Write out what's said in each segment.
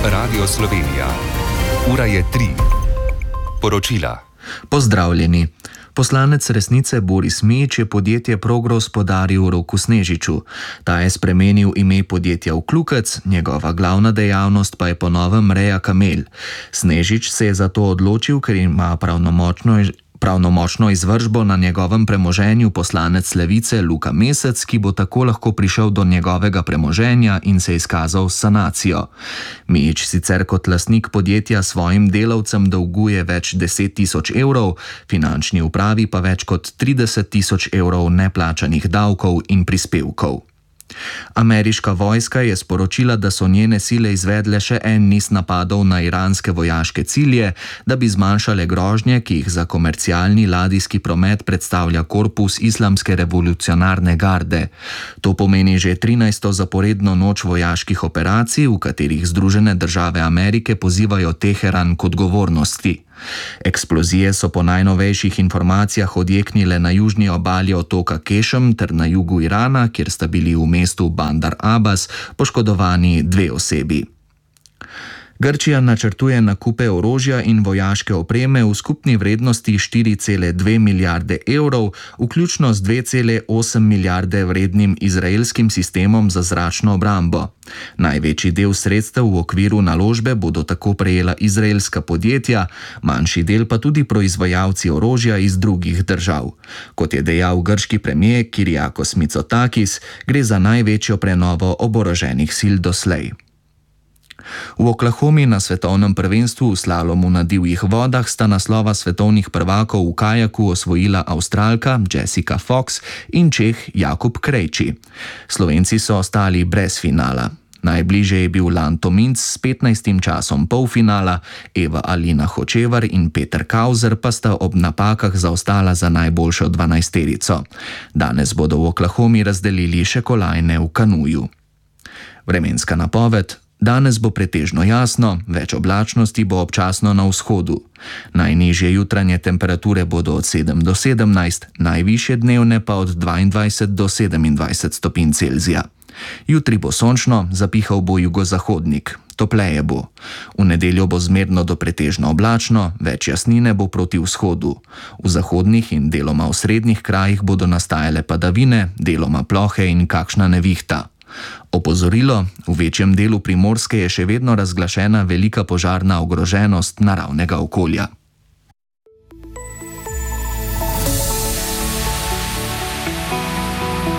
Radio Slovenija. Ura je 3. Poročila. Pozdravljeni. Poslanec Resnice Boris Mejić je podjetje Progros podaril Roku Snežiču. Ta je spremenil ime podjetja v Klukec, njegova glavna dejavnost pa je po novem reja kamel. Snežič se je zato odločil, ker ima pravnomočno izvršbo na njegovem premoženju poslanec Levice Luka Mesec, ki bo tako lahko prišel do njegovega premoženja in se izkazal s sanacijo. Mejić sicer kot lastnik podjetja svojim delavcem dolguje več 10 000 evrov, finančni upravi pa več kot 30 000 evrov neplačanih davkov in prispevkov. Ameriška vojska je sporočila, da so njene sile izvedle še en niz napadov na iranske vojaške cilje, da bi zmanjšale grožnje, ki jih za komercialni ladijski promet predstavlja korpus Islamske revolucionarne garde. To pomeni že 13. zaporedno noč vojaških operacij, v katerih Združene države Amerike pozivajo Teheran k odgovornosti. Eksplozije so po najnovejših informacijah odjeknile na južni obali otoka Kešem ter na jugu Irana, kjer sta bili v mestu Bandar Abbas poškodovani 2 osebi. Grčija načrtuje nakupe orožja in vojaške opreme v skupni vrednosti 4,2 milijarde evrov, vključno z 2,8 milijarde vrednim izraelskim sistemom za zračno obrambo. Največji del sredstev v okviru naložbe bodo tako prejela izraelska podjetja, manjši del pa tudi proizvajalci orožja iz drugih držav. Kot je dejal grški premier Kyriakos Mitsotakis, gre za največjo prenovo oboroženih sil doslej. V Oklahomi na svetovnem prvenstvu v slalomu na divjih vodah sta naslova svetovnih prvakov v kajaku osvojila Avstralka Jessica Fox in Čeh Jakub Krejči. Slovenci so ostali brez finala. Najbližje je bil Lan Tominc s 15. časom polfinala, Eva Alina Hočevar in Peter Kauzer pa sta ob napakah zaostala za najboljšo 12-terico. Danes bodo v Oklahomi razdelili še kolajne v kanuju. Vremenska napoved. Danes bo pretežno jasno, več oblačnosti bo občasno na vzhodu. Najnižje jutranje temperature bodo od 7 do 17, najvišje dnevne pa od 22 do 27 stopinj Celzija. Jutri bo sončno, zapihal bo jugozahodnik, topleje bo. V nedeljo bo zmerno do pretežno oblačno, več jasnine bo proti vzhodu. V zahodnih in deloma v srednjih krajih bodo nastajale padavine, deloma plohe in kakšna nevihta. Opozorilo, v večjem delu Primorske je še vedno razglašena velika požarna ogroženost naravnega okolja.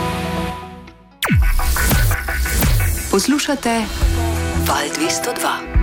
Poslušate Val 202.